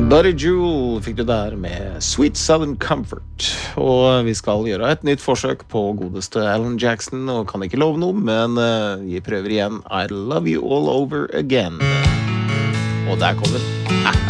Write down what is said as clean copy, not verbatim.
Buddy Jewel fikk du der med Sweet Southern Comfort. Og vi skal gjøre et nytt forsøk på godeste Alan Jackson, og kan ikke love noe, men vi prøver igjen I Love You All Over Again. Og der kommer den.